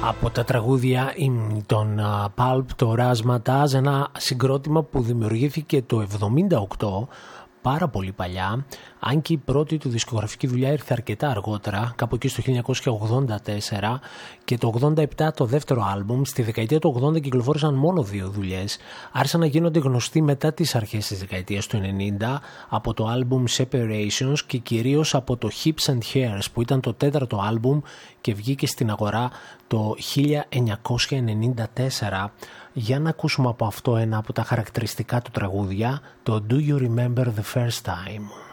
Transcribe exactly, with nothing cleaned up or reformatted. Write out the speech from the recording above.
Από τα τραγούδια των Pulp, το Razzmatazz, ένα συγκρότημα που δημιουργήθηκε το εβδομήντα οκτώ, πάρα πολύ παλιά, αν και η πρώτη του δισκογραφική δουλειά ήρθε αρκετά αργότερα, κάπου εκεί στο χίλια εννιακόσια ογδόντα τέσσερα, και το ογδόντα επτά το δεύτερο άλμπουμ. Στη δεκαετία του ογδόντα κυκλοφόρησαν μόνο δύο δουλειές, άρχισαν να γίνονται γνωστοί μετά τις αρχές της δεκαετίας του ενενήντα από το άλμπουμ Separations και κυρίως από το Hips and Hairs, που ήταν το τέταρτο άλμπουμ και βγήκε στην αγορά το χίλια εννιακόσια ενενήντα τέσσερα. Για να ακούσουμε από αυτό ένα από τα χαρακτηριστικά του τραγούδια, το Do You Remember the First Time.